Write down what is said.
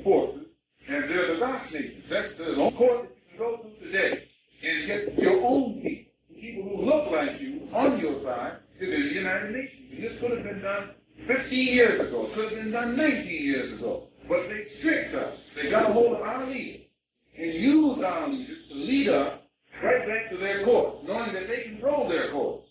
forces, and they're the Rock Nations. That's the only court that you can go to today and get your own people who look like you on your side to the United Nations. And this could have been done 15 years ago. It could have been done 19 years ago. But they tricked us. They got a hold of our leaders and used our leaders to lead us right back to their courts, knowing that they control their courts.